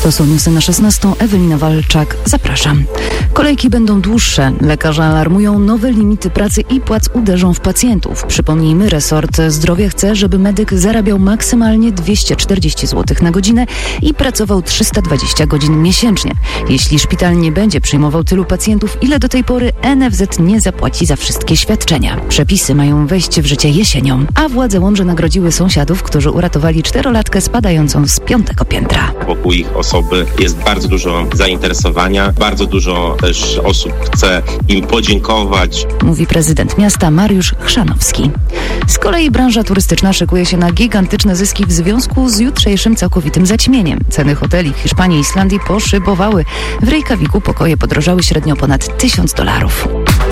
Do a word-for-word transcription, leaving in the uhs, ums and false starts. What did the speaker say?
To są newsy na szesnastą. Ewelina Walczak, zapraszam. Kolejki będą dłuższe. Lekarze alarmują, nowe limity pracy i płac uderzą w pacjentów. Przypomnijmy, resort zdrowia chce, żeby medyk zarabiał maksymalnie dwieście czterdzieści złotych na godzinę i pracował trzysta dwadzieścia godzin miesięcznie. Jeśli szpital nie będzie przyjmował tylu pacjentów, ile do tej pory, N F Z nie zapłaci za wszystkie świadczenia. Przepisy mają wejść w życie jesienią, a władze Łomży nagrodziły sąsiadów, którzy uratowali czterolatkę spadającą z piątego piętra. Wokół ich osoby jest bardzo dużo zainteresowania, bardzo dużo też osób chce im podziękować. Mówi prezydent miasta Mariusz Chrzanowski. Z kolei branża turystyczna szykuje się na gigantyczne zyski w związku z jutrzejszym całkowitym zaćmieniem. Ceny hoteli w Hiszpanii i Islandii poszybowały. W Reykjaviku pokoje podrożały średnio ponad tysiąc dolarów.